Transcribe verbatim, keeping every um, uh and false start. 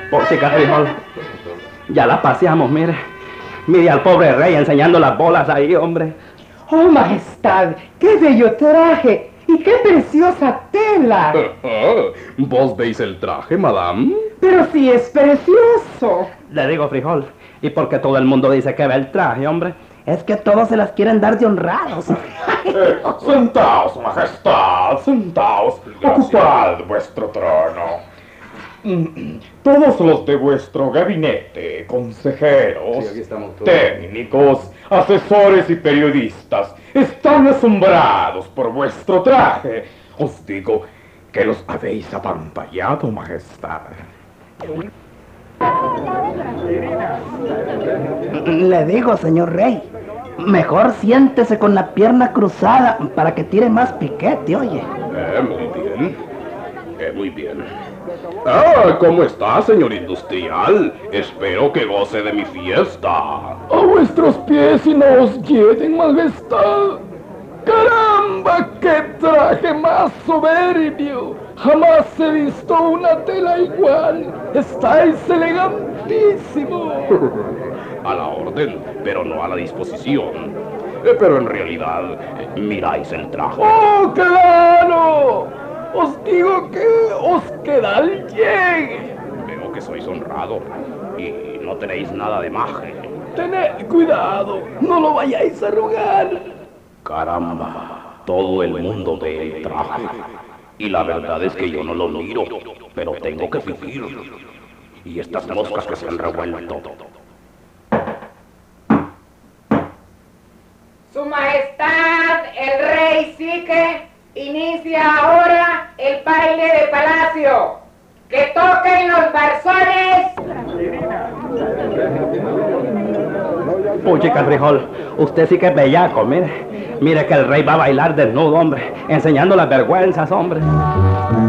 Por chica frijol. Ya la paseamos, mire. Mire al pobre rey enseñando las bolas ahí, hombre. ¡Oh, majestad! ¡Qué bello traje! ¡Y qué preciosa tela! ¿Vos veis el traje, madame? ¡Pero sí es precioso! Le digo, frijol. ¿Y por qué todo el mundo dice que ve el traje, hombre? Es que todos se las quieren dar de honrados. Eh, sentaos, majestad, sentaos. Ocupad vuestro trono. Mm, Todos los de vuestro gabinete, consejeros, Sí, aquí estamos todos. técnicos, asesores y periodistas, están asombrados por vuestro traje. Os digo que los habéis apantallado, majestad. Le digo, señor rey. Mejor siéntese con la pierna cruzada para que tire más piquete, oye. Eh, muy bien. Eh, muy bien. Ah, ¿cómo está, señor industrial? Espero que goce de mi fiesta. A vuestros pies y no os lleven, majestad. ¡Caramba! ¡Qué traje más soberbio! Jamás he visto una tela igual. Estáis elegantísimo. A la orden, pero no a la disposición. Eh, pero en realidad, eh, miráis el traje. ¡Oh, claro! Os digo que os queda el llegue. Veo que sois honrado y no tenéis nada de maje. Tened cuidado, no lo vayáis a arrugar. Caramba, todo el mundo ve el traje. Y la verdad es que yo no lo miro, pero tengo que fingir. Y estas moscas que se han revuelto. Su Majestad, el Rey Sique, inicia ahora el baile de palacio. ¡Que toquen los barzones! Puchica frijol, usted sí que es bellaco, mire. Mire que el rey va a bailar desnudo, hombre. Enseñando las vergüenzas, hombre.